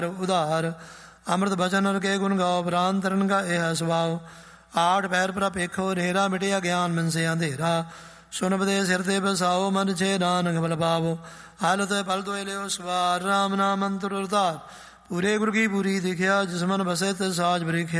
ਉਧਾਰ। ਅੰਮ੍ਰਿਤ ਬਚਨ ਹਰਿ ਕੇ ਗੁਣ ਗਾਓ, ਪ੍ਰਾਨ ਤਰਨ ਕਾ ਇਹ ਸੁਭਾਉ। ਆਠ ਪੈਰ ਪਰ ਭੇਖੋ, ਨੇਰਾ ਮਿਟਿਆ ਗਿਆਨ ਮਿਨਸੇ ਅੰਧੇਰਾ। ਸੁਨਬਦੇ ਸਿਰ ਤੇ ਬਸਾਓ, ਮਨ ਛੇ ਨਾਨਕ ਬਲ ਪਾਵੋ। ਹਲ ਤੇ ਪਲ ਤੋਏ ਲਿਓ ਸਵਾਰ, ਰਾਮ ਨਾਮ ਅੰਤਰ ਉਤਾਰ। ਪੂਰੇ ਗੁਰ ਕੀ ਪੂਰੀ ਦਿਖਿਆ, ਜਿਸ ਮਨ ਬਸੇ ਤੇ ਸਾਜ ਬ੍ਰਿਖਿਆ।